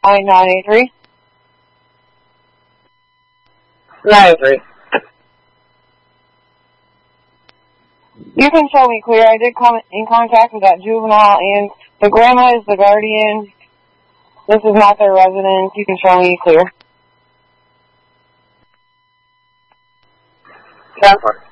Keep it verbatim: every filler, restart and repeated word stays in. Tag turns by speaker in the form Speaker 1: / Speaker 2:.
Speaker 1: nine nine eight three.
Speaker 2: nine three.
Speaker 1: You can show me clear. I did come in contact with that juvenile, and the grandma is the guardian. This is not their residence. You can show me clear.
Speaker 2: Ten four.